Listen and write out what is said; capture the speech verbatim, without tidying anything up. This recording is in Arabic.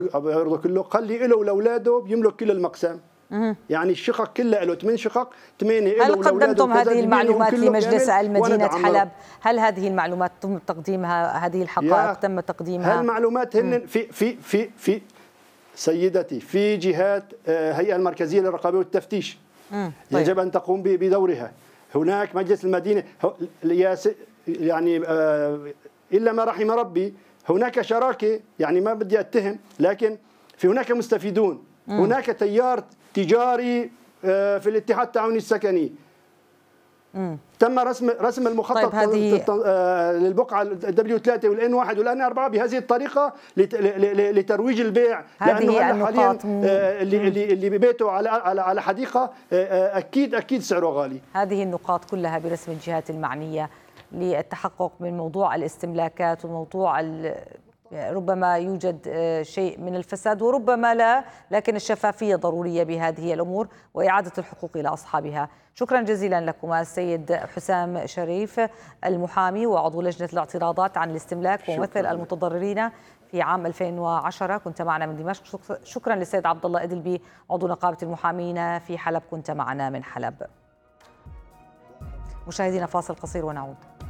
بيرضى كله، خلي له ولاولاده بيملك كل المقسم. يعني الشقق كلها له ثمان شقق، ثمانيه له هل ولاولاده. قدمتم هذه المعلومات لمجلس مدينة حلب؟ هل هذه المعلومات تم تقديمها؟ هذه الحقائق تم تقديمها؟ هالمعلومات هن في في في في سيدتي في جهات هيئة المركزية للرقابة والتفتيش طيب. يجب أن تقوم بدورها. هناك مجلس المدينة يعني إلا ما رحم ربي، هناك شراكة، يعني ما بدي أتهم، لكن في هناك مستفيدون. مم. هناك تيار تجاري في الاتحاد التعاوني السكني. مم. تم رسم رسم المخطط طيب هذه... للبقعه الدبليو ثلاثة والان واحد والان أربعة بهذه الطريقه لترويج البيع، لانه هلا حاليا اللي اللي اللي ببيته على على على حديقه اكيد اكيد سعره غالي. هذه النقاط كلها برسم الجهات المعنيه للتحقق من موضوع الاستملاكات وموضوع ربما يوجد شيء من الفساد وربما لا، لكن الشفافية ضرورية بهذه الأمور وإعادة الحقوق إلى أصحابها. شكرا جزيلا لكما السيد حسام شريف المحامي وعضو لجنة الاعتراضات عن الاستملاك وممثل المتضررين في عام ألفين وعشرة، كنت معنا من دمشق. شكرا للسيد عبد الله إدلبي عضو نقابة المحامين في حلب، كنت معنا من حلب. مشاهدينا فاصل قصير ونعود.